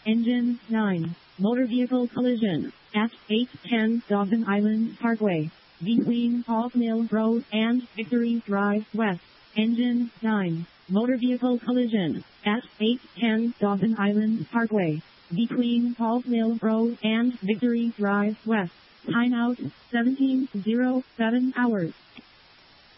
Engine 9. Motor vehicle collision at 810 Dawson Island Parkway, between Falls Mill Road and Victory Drive West. Engine 9. Motor vehicle collision at 810 Dawson Island Parkway, between Falls Mill Road and Victory Drive West. Timeout 17:07 hours.